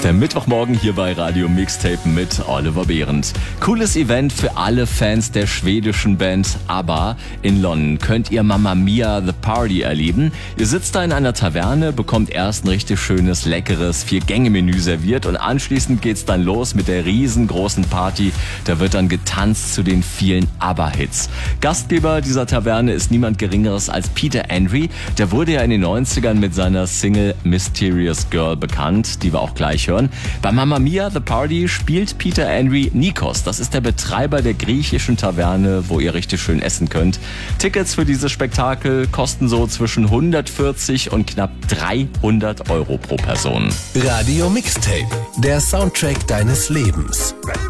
ist der Mittwochmorgen hier bei Radio Mixtape mit Oliver Behrendt. Cooles Event für alle Fans der schwedischen Band ABBA. In London könnt ihr Mamma Mia The Party erleben. Ihr sitzt da in einer Taverne, bekommt erst ein richtig schönes, leckeres 4-Gänge-Menü serviert und anschließend geht's dann los mit der riesengroßen Party. Da wird dann getanzt zu den vielen ABBA-Hits. Gastgeber dieser Taverne ist niemand Geringeres als Peter Andre. Der wurde ja in den 90ern mit seiner Single Mysterious Girl bekannt, die wir auch gleich hören. Bei Mamma Mia The Party spielt Peter Andre Nikos. Das ist der Betreiber der griechischen Taverne, wo ihr richtig schön essen könnt. Tickets für dieses Spektakel kosten so zwischen 140 und knapp 300 Euro pro Person. Radio Mixtape, der Soundtrack deines Lebens.